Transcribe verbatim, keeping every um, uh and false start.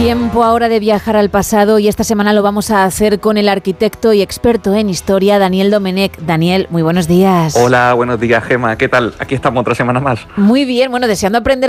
Tiempo ahora de viajar al pasado y esta semana lo vamos a hacer con el arquitecto y experto en historia Daniel Domenech. Daniel, muy buenos días. Hola, buenos días, Gemma. ¿Qué tal? Aquí estamos otra semana más. Muy bien, bueno, deseando aprender